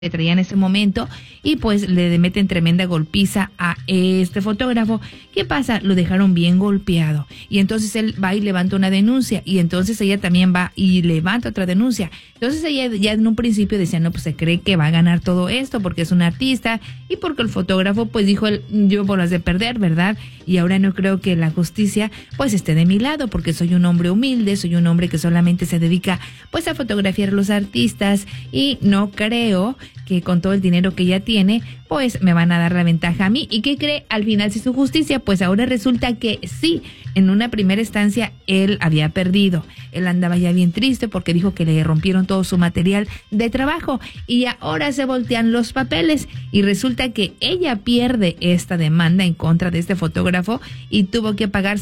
le traía en ese momento y pues le meten tremenda golpiza a este fotógrafo. ¿Qué pasa? Lo dejaron bien golpeado y entonces él va y levanta una denuncia y entonces ella también va y levanta otra denuncia. Entonces ella ya en un principio decía, no, pues se cree que va a ganar todo esto porque es un artista y porque el fotógrafo pues dijo, yo por las de perder, ¿verdad? Y ahora no creo que la justicia pues esté de mi lado porque soy un hombre humilde, soy un hombre que solamente se dedica pues a fotografiar a los artistas y no creo que con todo el dinero que ella tiene, pues me van a dar la ventaja a mí. ¿Y qué cree? Al final, si su justicia, pues ahora resulta que sí, en una primera instancia él había perdido. Él andaba ya bien triste porque dijo que le rompieron todo su material de trabajo y ahora se voltean los papeles y resulta que ella pierde esta demanda en contra de este fotógrafo y tuvo que pagar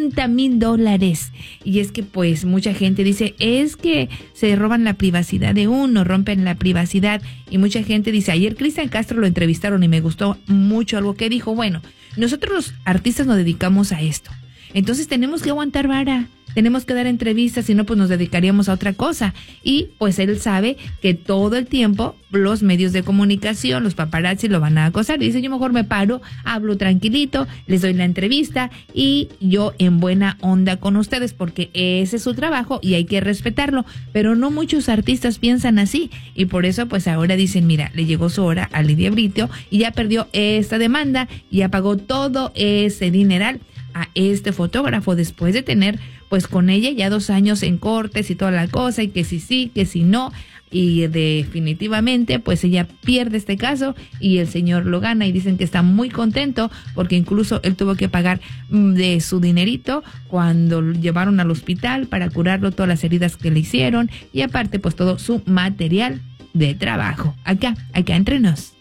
$70,000. Y es que pues mucha gente dice, es que se roban la privacidad de uno, rompen la privacidad y mucha gente dice, ayer Cristian Castro lo entrevistaron y me gustó mucho algo que dijo, bueno, nosotros los artistas nos dedicamos a esto, entonces tenemos que aguantar vara, tenemos que dar entrevistas, si no pues nos dedicaríamos a otra cosa. Y pues él sabe que todo el tiempo los medios de comunicación, los paparazzi lo van a acosar. Y dice, yo mejor me paro, hablo tranquilito, les doy la entrevista y yo en buena onda con ustedes porque ese es su trabajo y hay que respetarlo. Pero no muchos artistas piensan así y por eso pues ahora dicen, mira, le llegó su hora a Lidia Brito y ya perdió esta demanda y ya pagó todo ese dineral a este fotógrafo después de tener pues con ella ya 2 años en cortes y toda la cosa y que si sí, que si no y definitivamente pues ella pierde este caso y el señor lo gana y dicen que está muy contento porque incluso él tuvo que pagar de su dinerito cuando lo llevaron al hospital para curarlo todas las heridas que le hicieron y aparte pues todo su material de trabajo. Acá entre nos.